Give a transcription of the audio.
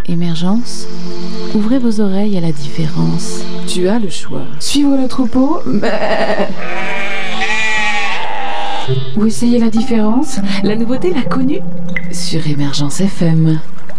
Émergence, ouvrez vos oreilles à la différence. Tu as le choix. Suivre le troupeau, ou essayer la différence, la nouveauté, l'inconnu, Sur Émergence FM.